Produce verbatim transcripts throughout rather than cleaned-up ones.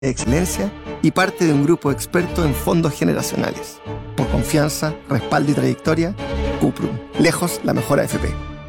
excelencia y parte de un grupo experto en fondos generacionales. Por confianza, respaldo y trayectoria, Cuprum, lejos la mejor A F P.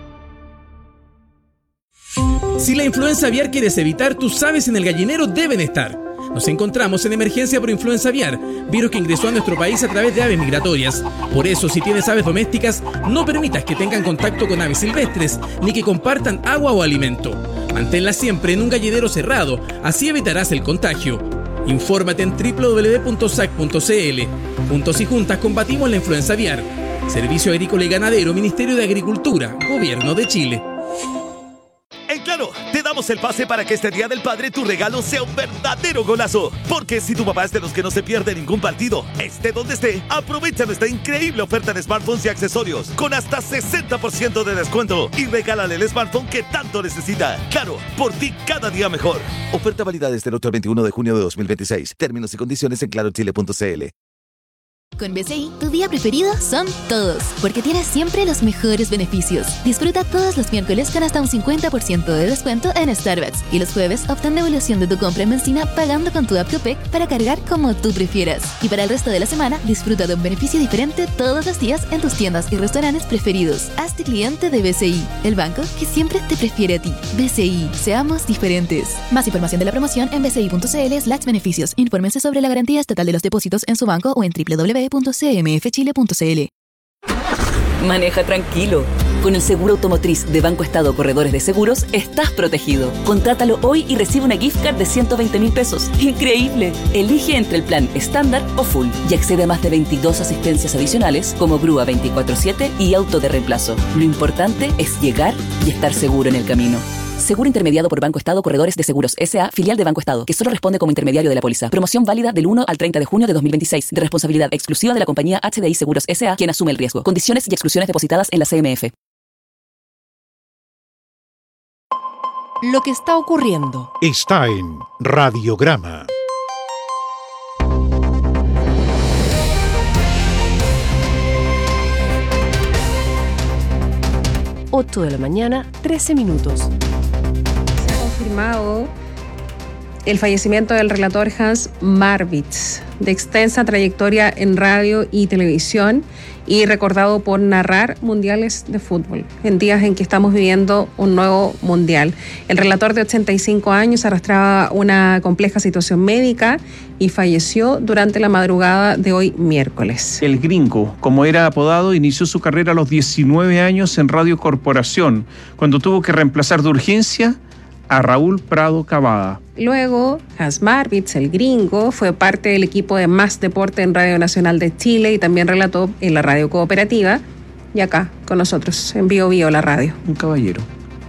Si la influenza aviar quieres evitar, tus aves en el gallinero deben estar. Nos encontramos en emergencia por influenza aviar, virus que ingresó a nuestro país a través de aves migratorias. Por eso, si tienes aves domésticas, no permitas que tengan contacto con aves silvestres, ni que compartan agua o alimento. Manténlas siempre en un gallinero cerrado, así evitarás el contagio. Infórmate en doble u doble u doble u punto s a c punto c l. Juntos y juntas combatimos la influenza aviar. Servicio Agrícola y Ganadero, Ministerio de Agricultura, Gobierno de Chile. En Claro, te damos el pase para que este Día del Padre tu regalo sea un verdadero golazo. Porque si tu papá es de los que no se pierde ningún partido, esté donde esté, aprovecha nuestra increíble oferta de smartphones y accesorios con hasta sesenta por ciento de descuento y regálale el smartphone que tanto necesita. Claro, por ti cada día mejor. Oferta válida desde el ocho al veintiuno de junio de dos mil veintiséis. Términos y condiciones en claro chile punto c l. Con B C I, tu día preferido son todos, porque tienes siempre los mejores beneficios. Disfruta todos los miércoles con hasta un cincuenta por ciento de descuento en Starbucks y los jueves obtén devolución de tu compra en benzina pagando con tu app Copec para cargar como tú prefieras. Y para el resto de la semana, disfruta de un beneficio diferente todos los días en tus tiendas y restaurantes preferidos. Hazte cliente de B C I, el banco que siempre te prefiere a ti. B C I, seamos diferentes. Más información de la promoción en bci.cl slash beneficios. Infórmense sobre la garantía estatal de los depósitos en su banco o en doble u doble u doble u punto c m f chile punto c l. Maneja tranquilo. Con el seguro automotriz de Banco Estado Corredores de Seguros, estás protegido. Contrátalo hoy y recibe una gift card de ciento veinte mil pesos. ¡Increíble! Elige entre el plan estándar o full y accede a más de veintidós asistencias adicionales como grúa veinticuatro siete y auto de reemplazo. Lo importante es llegar y estar seguro en el camino. Seguro intermediado por Banco Estado Corredores de Seguros S A, filial de Banco Estado, que solo responde como intermediario de la póliza. Promoción válida del uno al treinta de junio de dos mil veintiséis, de responsabilidad exclusiva de la compañía H D I Seguros S A, quien asume el riesgo. Condiciones y exclusiones depositadas en la C M F. Lo que está ocurriendo está en Radiograma. ocho de la mañana, trece minutos. Se ha confirmado el fallecimiento del relator Hans Marwitz, de extensa trayectoria en radio y televisión y recordado por narrar mundiales de fútbol en días en que estamos viviendo un nuevo mundial. El relator de ochenta y cinco años arrastraba una compleja situación médica y falleció durante la madrugada de hoy miércoles. El Gringo, como era apodado, inició su carrera a los diecinueve años en Radio Corporación, cuando tuvo que reemplazar de urgencia a Raúl Prado Cavada. Luego, Hans Marwitz, el Gringo, fue parte del equipo de Más Deporte en Radio Nacional de Chile y también relató en la radio cooperativa y acá con nosotros en Bio Bio, la radio. Un caballero.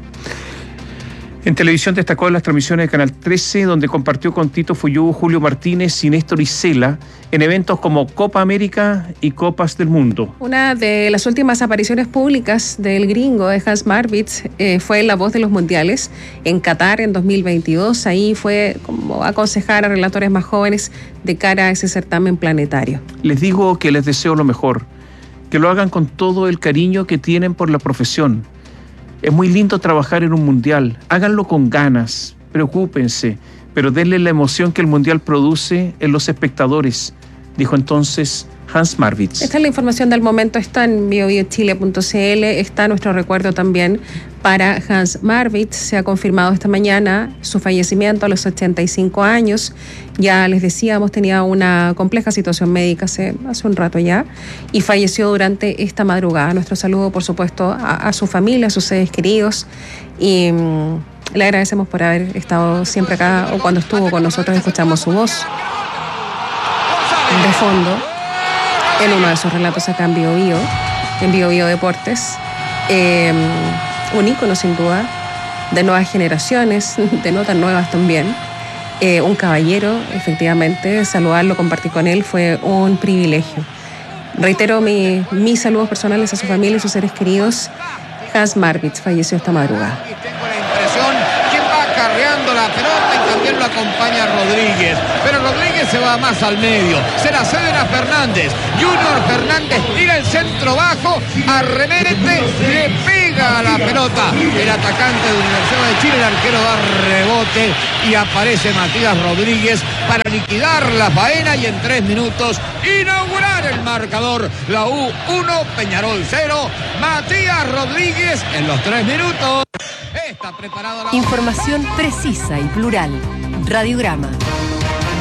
En televisión destacó en las transmisiones de Canal trece, donde compartió con Tito Fuyú, Julio Martínez y Néstor Isela en eventos como Copa América y Copas del Mundo. Una de las últimas apariciones públicas del Gringo, de Hans Marwitz, eh, fue La Voz de los Mundiales en Qatar en dos mil veintidós. Ahí fue como aconsejar a relatores más jóvenes de cara a ese certamen planetario. Les digo que les deseo lo mejor, que lo hagan con todo el cariño que tienen por la profesión. Es muy lindo trabajar en un mundial, háganlo con ganas, preocúpense, pero denle la emoción que el mundial produce en los espectadores, dijo entonces Hans Marwitz. Esta es la información del momento, está en bio bio chile punto c l, está nuestro recuerdo también para Hans Marwitz. Se ha confirmado esta mañana su fallecimiento a los ochenta y cinco años. Ya les decíamos, tenía una compleja situación médica hace, hace un rato ya y falleció durante esta madrugada. Nuestro saludo, por supuesto, a, a su familia, a sus seres queridos y mmm, le agradecemos por haber estado siempre acá o cuando estuvo con nosotros escuchamos su voz de fondo en uno de sus relatos acá en Bio Bio, en Bio Bio Deportes. Eh, un ícono sin duda, de nuevas generaciones, de no tan nuevas también. Eh, un caballero, efectivamente, saludarlo, compartir con él fue un privilegio. Reitero mi, mis saludos personales a su familia y sus seres queridos. Hans Marwitz falleció esta madrugada. Tengo la impresión que va acarreando la pelota y también lo acompaña Rodríguez. Pero Rodríguez se va más al medio. Se la ceden a Fernández. Junior Fernández tira el centro bajo. Arremete, le pega llega a la pelota el atacante de Universidad de Chile, el arquero da rebote y aparece Matías Rodríguez para liquidar la faena y en tres minutos inaugurar el marcador. La U uno, Peñarol cero, Matías Rodríguez en los tres minutos. Está preparada la... Información precisa y plural. Radiograma.